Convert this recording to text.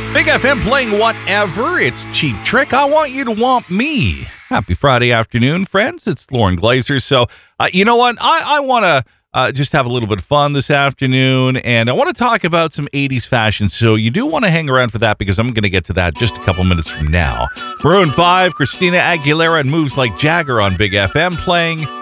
Big FM playing whatever. It's Cheap Trick. I want you to want me. Happy Friday afternoon, friends. It's Lauren Glazer. So, you know what? I want to just have a little bit of fun this afternoon, and I want to talk about some 80s fashion. So you do want to hang around for that because I'm going to get to that just a couple minutes from now. Maroon 5, Christina Aguilera, and Moves Like Jagger on Big FM playing